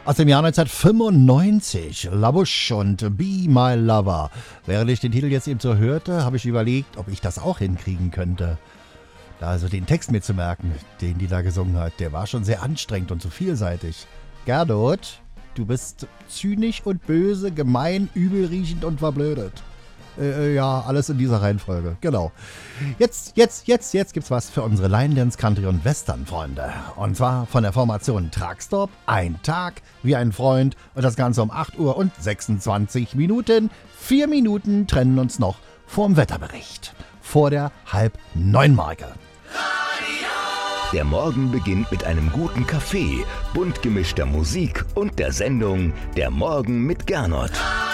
Aus dem Jahr 1995, La Bouche und Be My Lover. Während ich den Titel jetzt eben so hörte, habe ich überlegt, ob ich das auch hinkriegen könnte. Also den Text mir zu merken, den die da gesungen hat, der war schon sehr anstrengend und so vielseitig. Gerdot, du bist zynisch und böse, gemein, übelriechend und verblödet. Ja, alles in dieser Reihenfolge, genau. Jetzt gibt's was für unsere Line Dance, Country und Western Freunde. Und zwar von der Formation Truckstop, ein Tag wie ein Freund und das Ganze um 8 Uhr und 26 Minuten. 4 Minuten trennen uns noch vorm Wetterbericht. Vor der 8:30-Marke. Der Morgen beginnt mit einem guten Kaffee, bunt gemischter Musik und der Sendung Der Morgen mit Gernot.